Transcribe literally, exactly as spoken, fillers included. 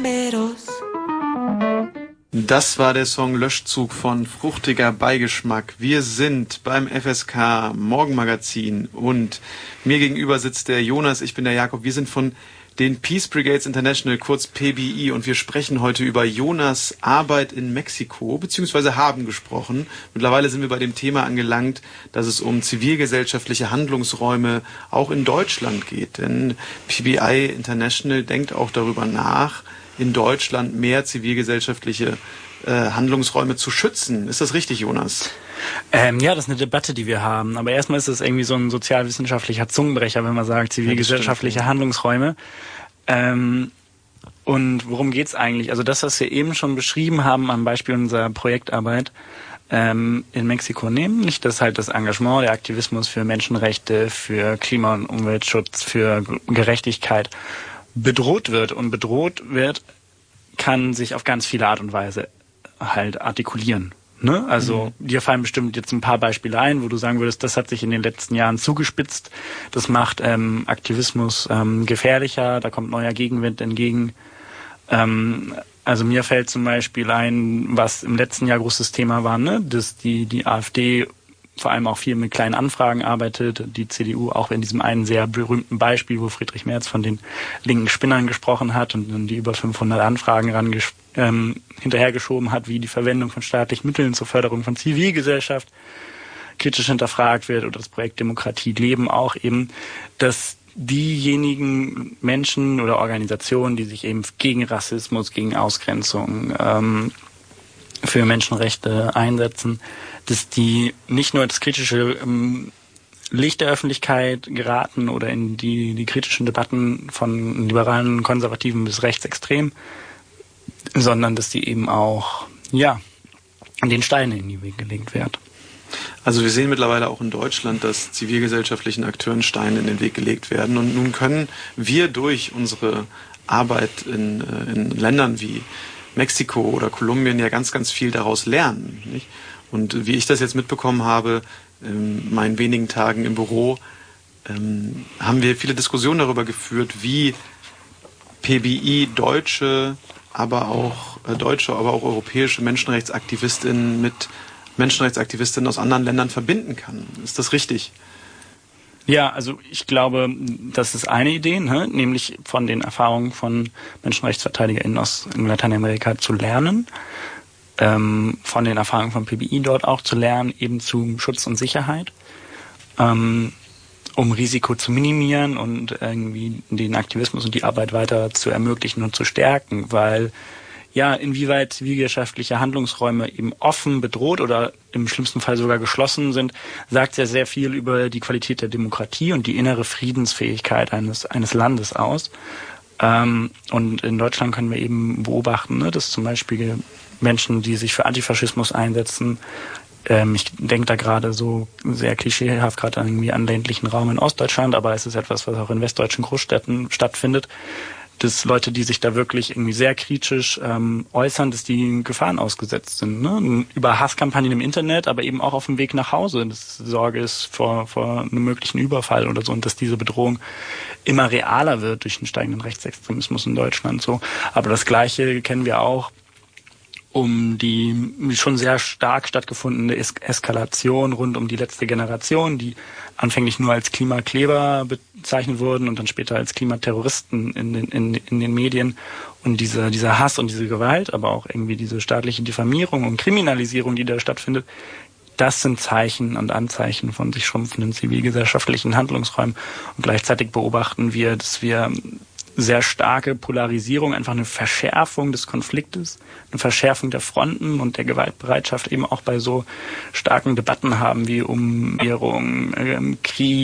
bomberos. Das war der Song Löschzug von Fruchtiger Beigeschmack. Wir sind beim F S K Morgenmagazin und mir gegenüber sitzt der Jonas, ich bin der Jakob. Wir sind von den Peace Brigades International, kurz P B I, und wir sprechen heute über Jonas' Arbeit in Mexiko, beziehungsweise haben gesprochen. Mittlerweile sind wir bei dem Thema angelangt, dass es um zivilgesellschaftliche Handlungsräume auch in Deutschland geht. Denn P B I International denkt auch darüber nach, in Deutschland mehr zivilgesellschaftliche äh, Handlungsräume zu schützen. Ist das richtig, Jonas? Ähm, ja, das ist eine Debatte, die wir haben. Aber erstmal ist es irgendwie so ein sozialwissenschaftlicher Zungenbrecher, wenn man sagt, zivilgesellschaftliche ja, Handlungsräume. Ähm, und worum geht's eigentlich? Also das, was wir eben schon beschrieben haben am Beispiel unserer Projektarbeit ähm, in Mexiko, nämlich dass halt das Engagement, der Aktivismus für Menschenrechte, für Klima- und Umweltschutz, für Gerechtigkeit bedroht wird. Und bedroht wird, kann sich auf ganz viele Art und Weise halt artikulieren. Ne? Also mhm. dir fallen bestimmt jetzt ein paar Beispiele ein, wo du sagen würdest, das hat sich in den letzten Jahren zugespitzt. Das macht ähm, Aktivismus ähm, gefährlicher, da kommt neuer Gegenwind entgegen. Ähm, also mir fällt zum Beispiel ein, was im letzten Jahr großes Thema war, ne? dass die, die AfD vor allem auch viel mit kleinen Anfragen arbeitet, die C D U auch in diesem einen sehr berühmten Beispiel, wo Friedrich Merz von den linken Spinnern gesprochen hat und dann die über fünfhundert Anfragen ran ähm, hinterhergeschoben hat, wie die Verwendung von staatlichen Mitteln zur Förderung von Zivilgesellschaft kritisch hinterfragt wird, oder das Projekt Demokratie leben auch eben, dass diejenigen Menschen oder Organisationen, die sich eben gegen Rassismus, gegen Ausgrenzung, ähm, für Menschenrechte einsetzen, dass die nicht nur das kritische ähm, Licht der Öffentlichkeit geraten oder in die, die kritischen Debatten von liberalen, konservativen bis rechtsextrem, sondern dass die eben auch, ja, den Stein in die Wege gelegt werden. Also wir sehen mittlerweile auch in Deutschland, dass zivilgesellschaftlichen Akteuren Steine in den Weg gelegt werden. Und nun können wir durch unsere Arbeit in, in Ländern wie Mexiko oder Kolumbien ja ganz, ganz viel daraus lernen, nicht? Und wie ich das jetzt mitbekommen habe, in meinen wenigen Tagen im Büro, ähm, haben wir viele Diskussionen darüber geführt, wie P B I deutsche, aber auch äh, deutsche, aber auch europäische Menschenrechtsaktivistinnen mit Menschenrechtsaktivistinnen aus anderen Ländern verbinden kann. Ist das richtig? Ja, also ich glaube, das ist eine Idee, ne? Nämlich von den Erfahrungen von MenschenrechtsverteidigerInnen aus in Lateinamerika zu lernen, ähm, von den Erfahrungen von P B I dort auch zu lernen, eben zu Schutz und Sicherheit, ähm, um Risiko zu minimieren und irgendwie den Aktivismus und die Arbeit weiter zu ermöglichen und zu stärken, weil ja, inwieweit zivilgesellschaftliche Handlungsräume eben offen, bedroht oder im schlimmsten Fall sogar geschlossen sind, sagt ja sehr viel über die Qualität der Demokratie und die innere Friedensfähigkeit eines eines Landes aus. Ähm, und in Deutschland können wir eben beobachten, ne, dass zum Beispiel Menschen, die sich für Antifaschismus einsetzen, ähm, ich denke da gerade so sehr klischeehaft gerade irgendwie an ländlichen Raum in Ostdeutschland, aber es ist etwas, was auch in westdeutschen Großstädten stattfindet, dass Leute, die sich da wirklich irgendwie sehr kritisch ähm, äußern, dass die Gefahren ausgesetzt sind. Ne? Über Hasskampagnen im Internet, aber eben auch auf dem Weg nach Hause. Dass Sorge ist vor, vor einem möglichen Überfall oder so und dass diese Bedrohung immer realer wird durch den steigenden Rechtsextremismus in Deutschland. So. Aber das Gleiche kennen wir auch um die schon sehr stark stattgefundene es- Eskalation rund um die letzte Generation, die anfänglich nur als Klimakleber bezeichnet wurden und dann später als Klimaterroristen in den, in, in den Medien. Und diese, dieser Hass und diese Gewalt, aber auch irgendwie diese staatliche Diffamierung und Kriminalisierung, die da stattfindet, das sind Zeichen und Anzeichen von sich schrumpfenden zivilgesellschaftlichen Handlungsräumen. Und gleichzeitig beobachten wir, dass wir sehr starke Polarisierung, einfach eine Verschärfung des Konfliktes, eine Verschärfung der Fronten und der Gewaltbereitschaft eben auch bei so starken Debatten haben wie um Währung, ähm, Krieg,